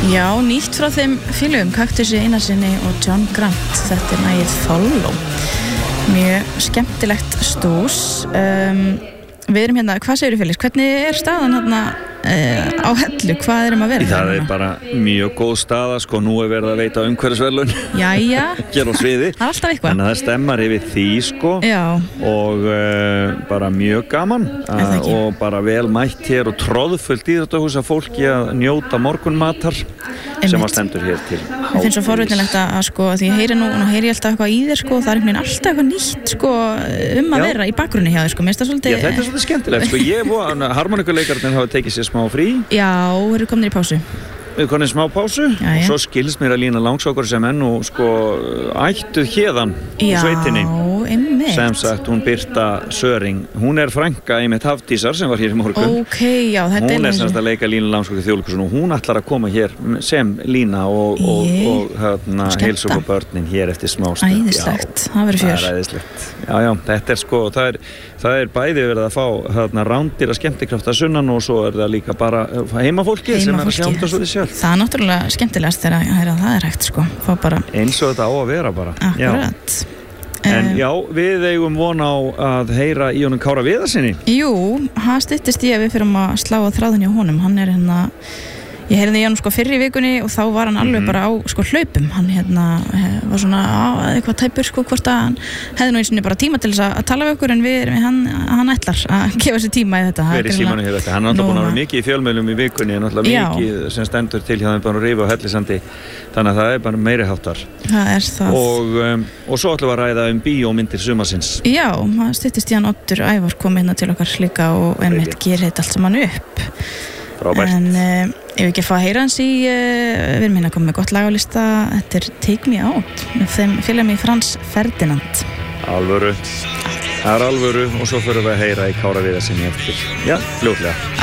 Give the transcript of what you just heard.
Já, nýtt frá þeim félögum Kaktusi Einarsinni og John Grant. Þetta lagið Follow. Mjög skemmtilegt stús. Við erum hérna, hvað segirðu Félix? Hvernig staðan hérna á Hellu? Hvað erum að vera? Það bara mjög góð staða, sko, nú verið að veita umhverfisverðlaun. Jæja. Hér á sviði. Það alltaf eitthvað. Þannig að það stemmar yfir því, sko. Já. Og bara mjög gaman. Og bara vel mætt hér og troðfullt íþróttahús að fólki að njóta morgunmatar sem að stendur hér til. Mér finnst svo forvitinlegt að sko, því ég heyri nú heyri ég alltaf eitthvað í þér, sko, það er einhvern veginn alltaf eitthvað nýtt, sko, að vera í bakgrunni hjá þér, sko, mér finnst það svolítið... Já, þetta er svolítið skemmtilegt, sko, harmonikuleikarnir hafa tekið sér smá frí. Já, eru komin í pásu. Við konum smá pásu og svo skilst mér að Lína Langsokkur sem enn og sko ættuð hérðan í sveitinni. Einmitt. Sem sagt, hún Birta Söring, hún frænka einmitt Hafdísar sem var hér í morgun. Já, þetta hún semst að leika Línu Langsokkur í Þjóðleikhúsinu og hún ætlar að koma hér sem Lína og hérna heilsa upp á börnin hér eftir smá stund. Æðislegt, það verður fjör. Það æðislegt. Já, þetta sko, það bæði verið að fá hérna rándýra skemmtikrafta sunnan og svo það líka bara heimafólki sem að sjá þetta svolítið sjálf. Það er náttúrulega skemmtilegast þegar það hægt, sko. Bara... Eins og þetta á að vera bara. Akkurat. En já, við eigum von á að heyra í honum Kára Viðarsinni. Jú, hann styttist í að við fyrum að slá að þráðin hjá honum. Hann hérna, ég heyrði í honum sko fyrr í vikunni og þá var hann alveg bara á sko hlaupum. Hann hérna var svona eitthvað tæpur sko hvort að hann hefði nú eins og bara tíma til þess að tala við okkur en hann ætlar að gefa sér tíma í þetta. Verið símanu hér þetta. Hann er náttúrulega búin að vera mikið í fjölmiðlum í vikunni, náttúrulega mikið sem stendur til hjá þeim bara að rífa á Hellisandi. Þannig að það er bara meiri háttar. Það er það. Og svo ætlum við að ræða bíómyndir sumarsins. Já, það styttist í hann Oddur Ævar kom hérna til okkar líka og einmitt gerir þetta allt saman upp. Frábært. En ef við ekki að fá að heyra hans í, við erum hérna komið með gott lag á lista, þetta Take Me Out með þeim félagum í Frans Ferdinand. Alvöru. Það alvöru og svo förum við að heyra í Kára Viðarsinni eftir. Já, fljótlega.